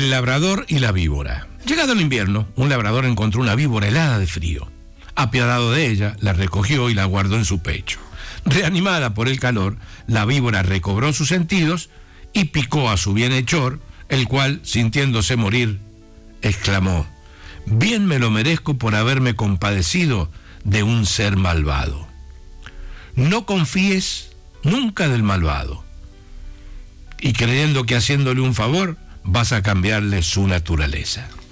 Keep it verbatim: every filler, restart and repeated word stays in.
El labrador y la víbora. Llegado el invierno, un labrador encontró una víbora helada de frío. Apiadado de ella, la recogió y la guardó en su pecho. Reanimada por el calor, la víbora recobró sus sentidos y picó a su bienhechor, el cual, sintiéndose morir, exclamó: «Bien me lo merezco por haberme compadecido de un ser malvado». No confíes nunca del malvado, y creyendo que haciéndole un favor vas a cambiarle su naturaleza.